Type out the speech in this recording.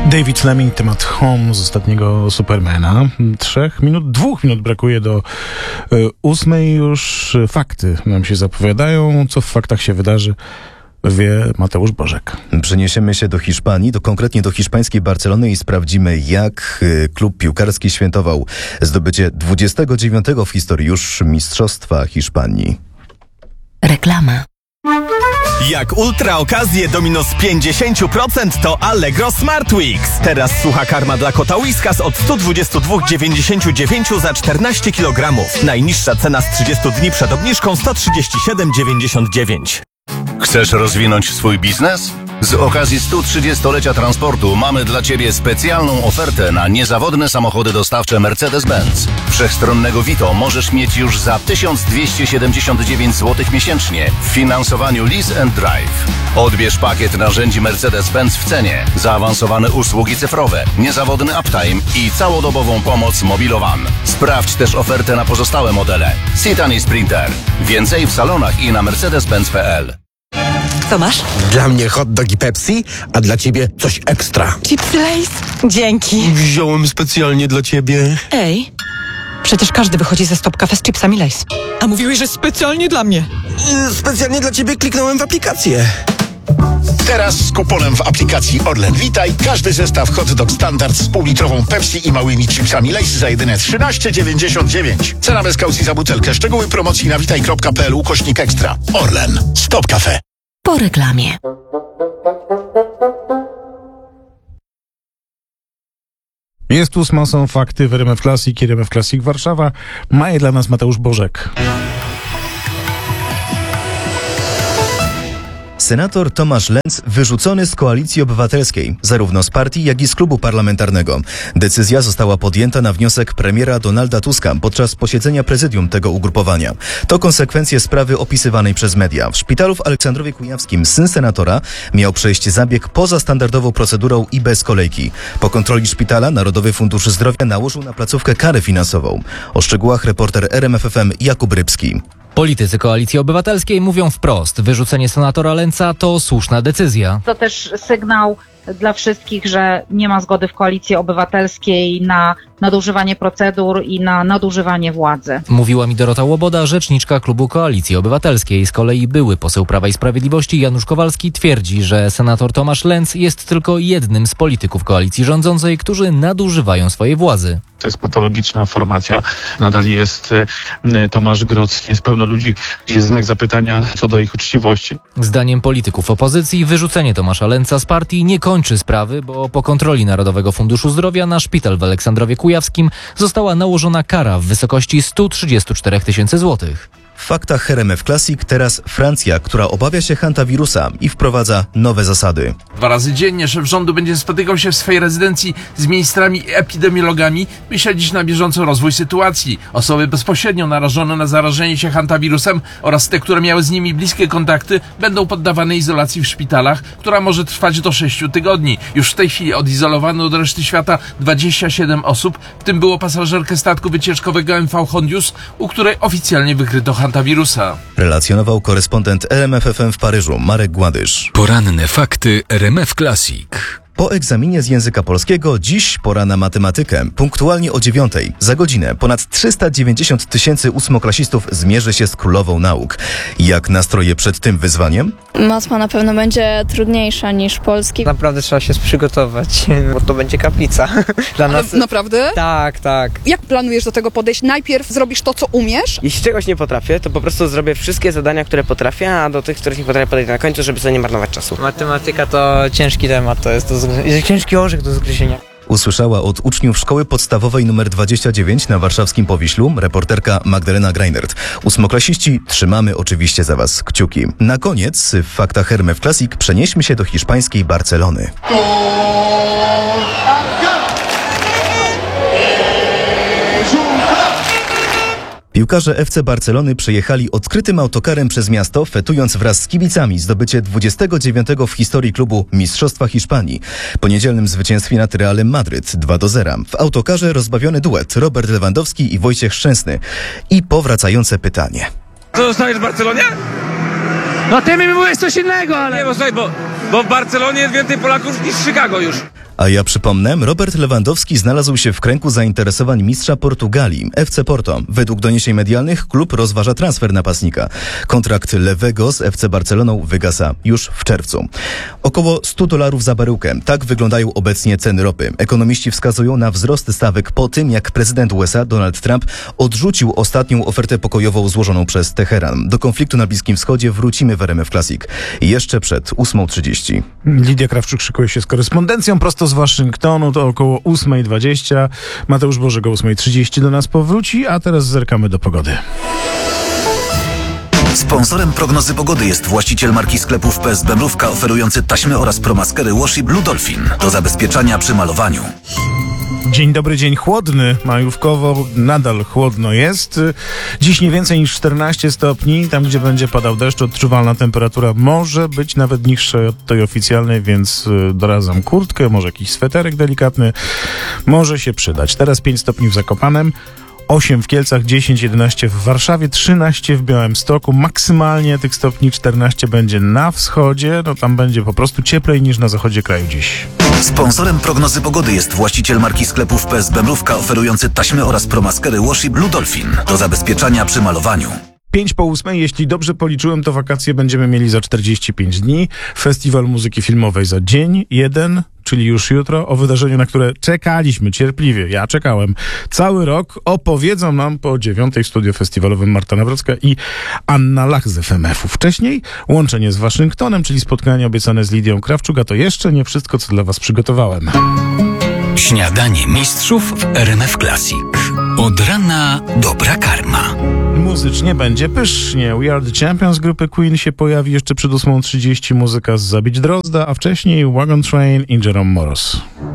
David Fleming, temat Home z ostatniego Supermana. 2 minut brakuje do 8. Już fakty nam się zapowiadają. Co w faktach się wydarzy, wie Mateusz Bożek. Przeniesiemy się do Hiszpanii, konkretnie do hiszpańskiej Barcelony i sprawdzimy, jak klub piłkarski świętował zdobycie 29. w historii już Mistrzostwa Hiszpanii. Reklama. Jak ultra okazje do minus 50% to Allegro Smart Weeks. Teraz sucha karma dla kota Whiskas od 122,99 za 14 kg. Najniższa cena z 30 dni przed obniżką 137,99. Chcesz rozwinąć swój biznes? Z okazji 130-lecia transportu mamy dla Ciebie specjalną ofertę na niezawodne samochody dostawcze Mercedes-Benz. Wszechstronnego Vito możesz mieć już za 1279 zł miesięcznie w finansowaniu Lease and Drive. Odbierz pakiet narzędzi Mercedes-Benz w cenie, zaawansowane usługi cyfrowe, niezawodny uptime i całodobową pomoc Mobilowan. Sprawdź też ofertę na pozostałe modele. Citan i Sprinter. Więcej w salonach i na mercedes-benz.pl. Co masz? Dla mnie hot dog i Pepsi, a dla ciebie coś ekstra. Chipsy Lay's? Dzięki. Wziąłem specjalnie dla ciebie. Ej, przecież każdy wychodzi ze Stop Cafe z chipsami Lay's. A mówiłeś, że specjalnie dla mnie. Specjalnie dla ciebie kliknąłem w aplikację. Teraz z kuponem w aplikacji Orlen Witaj każdy zestaw hot dog standard z półlitrową Pepsi i małymi chipsami Lay's za jedyne 13,99. Cena bez kaucji za butelkę. Szczegóły promocji na witaj.pl/ekstra. Orlen. Stop Cafe. Po reklamie. Jest 8, są fakty w RMF Classic i RMF Classic Warszawa. Ma je dla nas Mateusz Bożek. Senator Tomasz Lenz wyrzucony z Koalicji Obywatelskiej, zarówno z partii, jak i z klubu parlamentarnego. Decyzja została podjęta na wniosek premiera Donalda Tuska podczas posiedzenia prezydium tego ugrupowania. To konsekwencje sprawy opisywanej przez media. W szpitalu w Aleksandrowie Kujawskim syn senatora miał przejść zabieg poza standardową procedurą i bez kolejki. Po kontroli szpitala Narodowy Fundusz Zdrowia nałożył na placówkę karę finansową. O szczegółach reporter RMF FM Jakub Rybski. Politycy Koalicji Obywatelskiej mówią wprost, wyrzucenie senatora Lenza to słuszna decyzja. To też sygnał dla wszystkich, że nie ma zgody w Koalicji Obywatelskiej na nadużywanie procedur i na nadużywanie władzy. Mówiła mi Dorota Łoboda, rzeczniczka klubu Koalicji Obywatelskiej. Z kolei były poseł Prawa i Sprawiedliwości Janusz Kowalski twierdzi, że senator Tomasz Lenz jest tylko jednym z polityków koalicji rządzącej, którzy nadużywają swojej władzy. To jest patologiczna formacja. Nadal jest Tomasz Groc, jest pełno ludzi, jest znak zapytania co do ich uczciwości. Zdaniem polityków opozycji wyrzucenie Tomasza Lenza z partii nie kończy sprawy, bo po kontroli Narodowego Funduszu Zdrowia na szpital w Aleksandrowie Kujawskim została nałożona kara w wysokości 134 000 złotych. W faktach RMF Classic teraz Francja, która obawia się hantawirusa i wprowadza nowe zasady. 2 razy dziennie szef rządu będzie spotykał się w swojej rezydencji z ministrami i epidemiologami, by śledzić na bieżąco rozwój sytuacji. Osoby bezpośrednio narażone na zarażenie się hantawirusem oraz te, które miały z nimi bliskie kontakty, będą poddawane izolacji w szpitalach, która może trwać do 6 tygodni. Już w tej chwili odizolowano od reszty świata 27 osób, w tym było pasażerkę statku wycieczkowego MV Hondius, u której oficjalnie wykryto hantawirusa. Relacjonował korespondent RMF FM w Paryżu Marek Gładysz. Poranne fakty RMF Classic. Po egzaminie z języka polskiego dziś pora na matematykę. Punktualnie o 9:00. Za godzinę ponad 390 000 ósmoklasistów zmierzy się z królową nauk. Jak nastroje przed tym wyzwaniem? Matma na pewno będzie trudniejsza niż polski. Naprawdę trzeba się przygotować, bo to będzie kaplica. Dla nas... Naprawdę? Tak, tak. Jak planujesz do tego podejść? Najpierw zrobisz to, co umiesz? Jeśli czegoś nie potrafię, to po prostu zrobię wszystkie zadania, które potrafię, a do tych, których nie potrafię, podejść na końcu, żeby sobie nie marnować czasu. Matematyka to ciężki temat, to jest ciężki orzech do zgryzienia. Usłyszała od uczniów szkoły podstawowej nr 29 na warszawskim Powiślu reporterka Magdalena Greinert. Ósmoklasiści, trzymamy oczywiście za was kciuki. Na koniec w faktach RMF Classic przenieśmy się do hiszpańskiej Barcelony. Piłkarze FC Barcelony przejechali odkrytym autokarem przez miasto, fetując wraz z kibicami zdobycie 29. w historii klubu Mistrzostwa Hiszpanii. Po niedzielnym zwycięstwie nad Realem Madryt 2-0. W autokarze rozbawiony duet Robert Lewandowski i Wojciech Szczęsny. I powracające pytanie. Co zostajesz w Barcelonie? No ty mi mówisz coś innego, ale... Nie, bo słuchaj, bo w Barcelonie jest więcej Polaków niż w Chicago już. A ja przypomnę, Robert Lewandowski znalazł się w kręgu zainteresowań mistrza Portugalii, FC Porto. Według doniesień medialnych klub rozważa transfer napastnika. Kontrakt lewego z FC Barceloną wygasa już w czerwcu. Około $100 za baryłkę. Tak wyglądają obecnie ceny ropy. Ekonomiści wskazują na wzrost stawek po tym, jak prezydent USA Donald Trump odrzucił ostatnią ofertę pokojową złożoną przez Teheran. Do konfliktu na Bliskim Wschodzie wrócimy w RMF Classic. Jeszcze przed 8:30. Lidia Krawczuk szykuje się z korespondencją prosto z Waszyngtonu, to około 8:20. Mateusz Bożego 8:30 do nas powróci, a teraz zerkamy do pogody. Sponsorem prognozy pogody jest właściciel marki sklepów PSB Mrówka oferujący taśmy oraz promaskery Washi Blue Dolphin do zabezpieczania przy malowaniu. Dzień dobry, dzień chłodny, majówkowo, nadal chłodno jest. Dziś nie więcej niż 14 stopni, tam gdzie będzie padał deszcz, odczuwalna temperatura może być nawet niższa od tej oficjalnej, więc doradzam kurtkę, może jakiś sweterek delikatny, może się przydać. Teraz 5 stopni w Zakopanem, 8 w Kielcach, 10, 11 w Warszawie, 13 w Białymstoku, maksymalnie tych stopni 14 będzie na wschodzie, no tam będzie po prostu cieplej niż na zachodzie kraju dziś. Sponsorem prognozy pogody jest właściciel marki sklepów PSB Mrówka oferujący taśmy oraz promaskery Washi Blue Dolphin do zabezpieczania przy malowaniu. 5:08, jeśli dobrze policzyłem, to wakacje będziemy mieli za 45 dni. Festiwal Muzyki Filmowej za dzień, 1, czyli już jutro, o wydarzeniu, na które czekaliśmy cierpliwie. Ja czekałem cały rok. Opowiedzą nam po 9:00 w studiu festiwalowym Marta Nawrocka i Anna Lach z FMF-u. Wcześniej łączenie z Waszyngtonem, czyli spotkanie obiecane z Lidią Krawczuk, a to jeszcze nie wszystko, co dla Was przygotowałem. Śniadanie mistrzów w RMF Classic. Od rana dobra karma. Muzycznie będzie pysznie. We Are The Champions grupy Queen się pojawi jeszcze przed 8:30. Muzyka z Zabić Drozda, a wcześniej Wagon Train i Jerome Moros.